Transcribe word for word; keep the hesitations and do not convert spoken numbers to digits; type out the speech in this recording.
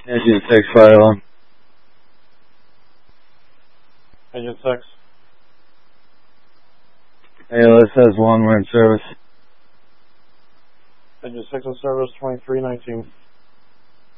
Engine six, fire alarm. Engine six. A L S has one, we're in service. Engine six in service, twenty-three nineteen.